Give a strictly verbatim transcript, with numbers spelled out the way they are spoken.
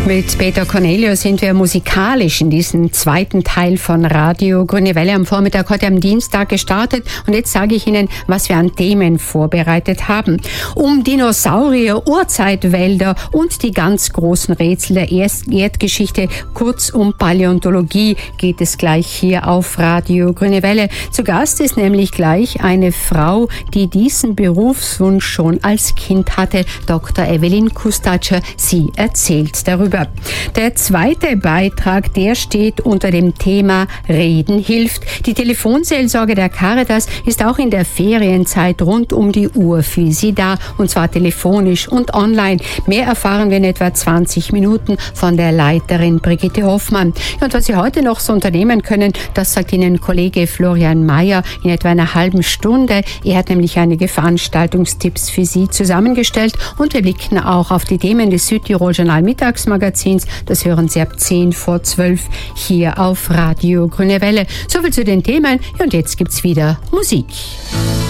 Mit Peter Cornelius sind wir musikalisch in diesem zweiten Teil von Radio Grüne Welle am Vormittag heute am Dienstag gestartet. Und jetzt sage ich Ihnen, was wir an Themen vorbereitet haben. Um Dinosaurier, Urzeitwälder und die ganz großen Rätsel der Erdgeschichte, kurz um Paläontologie, geht es gleich hier auf Radio Grüne Welle. Zu Gast ist nämlich gleich eine Frau, die diesen Berufswunsch schon als Kind hatte, Doktor Evelyn Kustatscher. Sie erzählt darüber. Der zweite Beitrag, der steht unter dem Thema Reden hilft. Die Telefonseelsorge der Caritas ist auch in der Ferienzeit rund um die Uhr für Sie da, und zwar telefonisch und online. Mehr erfahren wir in etwa zwanzig Minuten von der Leiterin Brigitte Hoffmann. Und was Sie heute noch so unternehmen können, das sagt Ihnen Kollege Florian Mayer in etwa einer halben Stunde. Er hat nämlich einige Veranstaltungstipps für Sie zusammengestellt, und wir blicken auch auf die Themen des Südtirol Journal Mittagsmagazins. Das hören Sie ab zehn vor zwölf hier auf Radio Grüne Welle. Soviel zu den Themen, und jetzt gibt's wieder Musik.